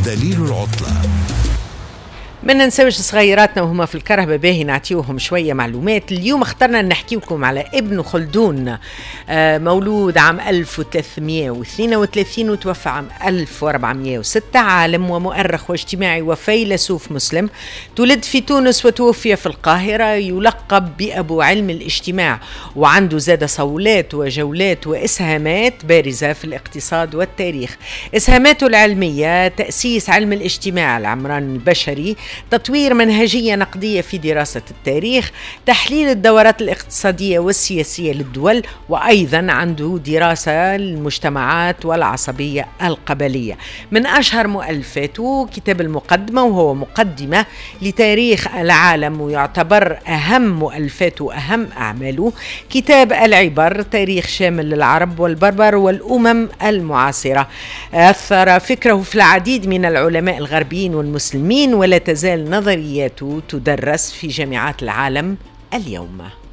دليل العطلة. بدنا نسوي صغيراتنا وهم في الكرهبة باهي نعطيوهم شوية معلومات. اليوم اخترنا نحكي لكم على ابن خلدون، مولود عام 1332 وتوفى عام 1406. عالم ومؤرخ واجتماعي وفيلسوف مسلم، تولد في تونس وتوفي في القاهرة. يلقب بأبو علم الاجتماع، وعنده زاد صولات وجولات وإسهامات بارزة في الاقتصاد والتاريخ. إسهاماته العلمية: تأسيس علم الاجتماع العمران البشري، تطوير منهجية نقدية في دراسة التاريخ، تحليل الدورات الاقتصادية والسياسية للدول، وأيضا عنده دراسة للمجتمعات والعصبية القبلية. من أشهر مؤلفاته كتاب المقدمة، وهو مقدمة لتاريخ العالم ويعتبر أهم مؤلفاته وأهم أعماله. كتاب العبر، تاريخ شامل للعرب والبربر والأمم المعاصرة. أثر فكره في العديد من العلماء الغربيين والمسلمين، ولا تزال نظرياته تدرس في جامعات العالم اليوم.